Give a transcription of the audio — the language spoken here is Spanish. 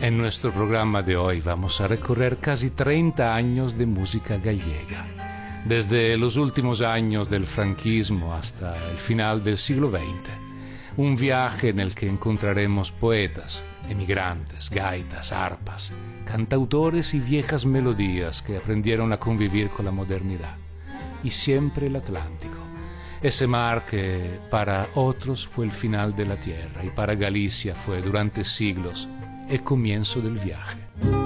En nuestro programa de hoy vamos a recorrer casi 30 años de música gallega, desde los últimos años del franquismo hasta el final del siglo XX. Un viaje en el que encontraremos poetas, emigrantes, gaitas, arpas, cantautores y viejas melodías que aprendieron a convivir con la modernidad. Y siempre el Atlántico, ese mar que para otros fue el final de la tierra y para Galicia fue durante siglos el comienzo del viaje.